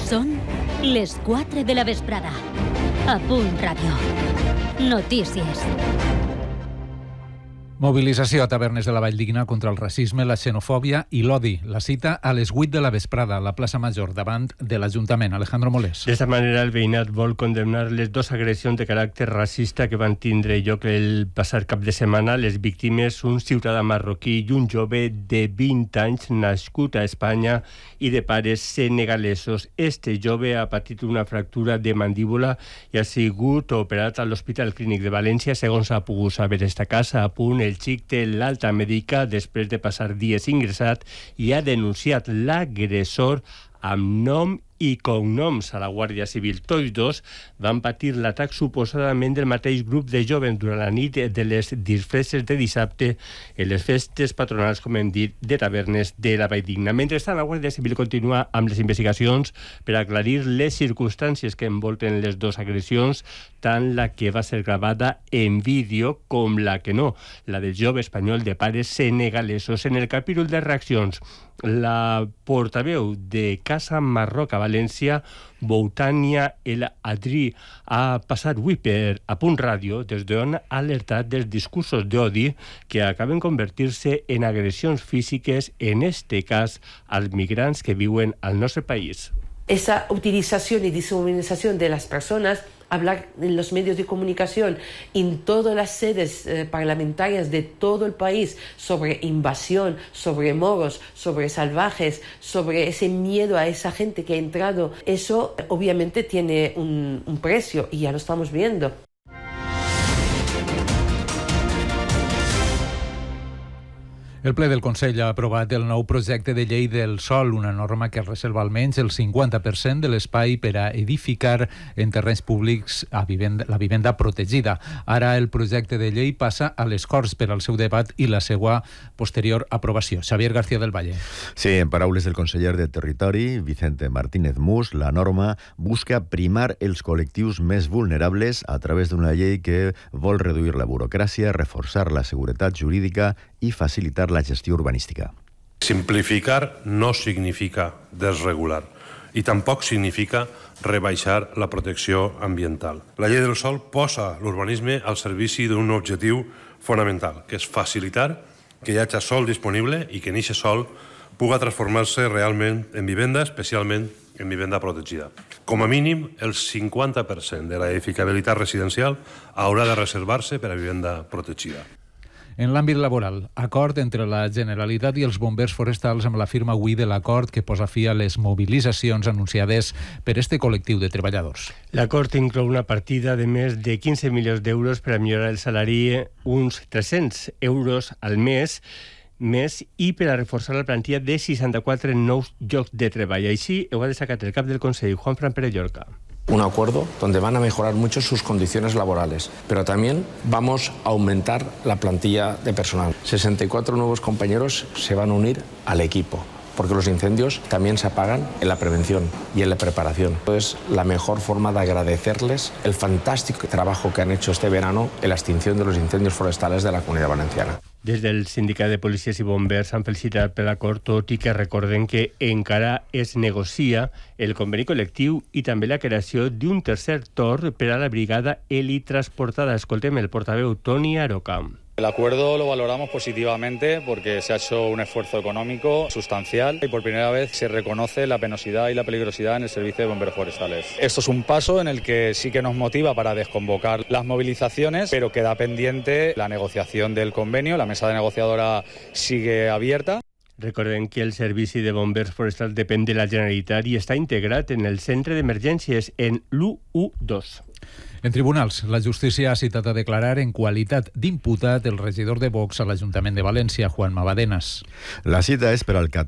Són les 4 de la vesprada. A Punt Ràdio. Notícies. Mobilització a tavernes de la Valldigna contra el racisme, la xenofòbia i l'odi. La cita a les 8 de la vesprada a la plaça Major davant de l'Ajuntament. Alejandro Molés. D'esta manera, el veïnat vol condemnar les dues agressions de caràcter racista que van tindre lloc el passat cap de setmana. Les víctimes, un ciutadà marroquí i un jove de 20 anys nascut a Espanya i de pares senegalesos. Este jove ha patit una fractura de mandíbula i ha sigut operat a l'Hospital Clínic de València. Segons ha pogut saber esta casa, a Punt, el xic té l'alta mèdica després de passar dies ingressat i ha denunciat l'agressor amb nom i cognoms a la Guàrdia Civil. Tots dos van patir l'atac suposadament del mateix grup de jovens durant la nit de les disfresses de dissabte en les festes patronals, com hem dit, de tavernes de la Valldigna. Mentrestant, la Guàrdia Civil continua amb les investigacions per aclarir les circumstàncies que envolten les dues agressions, tant la que va ser gravada en vídeo com la que no, la del jove espanyol de pares senegalesos. En el capítol de reaccions, la portaveu de Casa Marroc a València, Boutania El Adri, ha passat avui per A Punt Ràdio, des d'on ha alertat dels discursos d'odi que acaben convertir-se en agressions físiques, en este cas, als migrants que viuen al nostre país. Esa utilización y deshumanización de las personas, hablar en los medios de comunicación, en todas las sedes parlamentarias de todo el país sobre invasión, sobre moros, sobre salvajes, sobre ese miedo a esa gente que ha entrado, eso obviamente tiene un precio y ya lo estamos viendo. El ple del Consell ha aprovat el nou projecte de llei del sòl, una norma que reserva almenys el 50% de l'espai per a edificar en terrenys públics la vivenda protegida. Ara el projecte de llei passa a les Corts per al seu debat i la seva posterior aprovació. Xavier García del Valle. Sí, en paraules del conseller de Territori, Vicente Martínez Mus, la norma busca primar els col·lectius més vulnerables a través d'una llei que vol reduir la burocràcia, reforçar la seguretat jurídica i facilitar la gestió urbanística. Simplificar no significa desregular i tampoc significa rebaixar la protecció ambiental. La llei del sòl posa l'urbanisme al servici d'un objectiu fonamental, que és facilitar que hi hagi sòl disponible i que aquest sòl puga transformar-se realment en vivenda, especialment en vivenda protegida. Com a mínim, el 50% de l'edificabilitat residencial haurà de reservar-se per a vivenda protegida. En l'àmbit laboral, acord entre la Generalitat i els bombers forestals amb la firma avui de l'acord que posa fi a les mobilitzacions anunciades per este col·lectiu de treballadors. L'acord inclou una partida de més de 15 milions d'euros per a millorar el salari, uns 300 euros al mes i per a reforçar la plantilla de 64 nous llocs de treball. Així ho ha destacat el cap del Consell, Juanfran Pérez Llorca. Un acuerdo donde van a mejorar mucho sus condiciones laborales, pero también vamos a aumentar la plantilla de personal. 64 nuevos compañeros se van a unir al equipo, porque los incendios también se apagan en la prevención y en la preparación. Es la mejor forma de agradecerles el fantástico trabajo que han hecho este verano en la extinción de los incendios forestales de la Comunidad Valenciana. Des del Sindicat de Policies i Bombers han felicitat per l'acord, tot i que recorden que encara es negocia el conveni col·lectiu i també la creació d'un tercer torn per a la brigada Elit transportada. Escoltem el portaveu Toni Aroca. El acuerdo lo valoramos positivamente porque se ha hecho un esfuerzo económico sustancial y por primera vez se reconoce la penosidad y la peligrosidad en el servicio de bomberos forestales. Esto es un paso en el que sí que nos motiva para desconvocar las movilizaciones, pero queda pendiente la negociación del convenio. La mesa de negociadora sigue abierta. Recordem que el Servici de Bombers Forestals depèn de la Generalitat i està integrat en el centre d'emergències, en l'U12. En tribunals, la justícia ha citat a declarar en qualitat d'imputat el regidor de Vox a l'Ajuntament de València, Juanma Badenas. La cita és per al